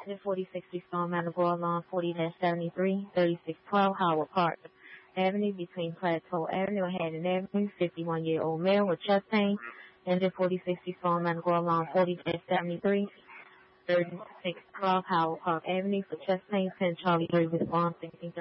Engine 4060 Storm Managua Lawn 40-73, 3612 Howard Park Avenue between Plateau Avenue and Haddon Avenue, 51-year-old male with chest pain. Engine 4060 Storm Managua Lawn 40-73, 3612 Howard Park Avenue for chest pain, 10 Charlie 3 with Bond 1630.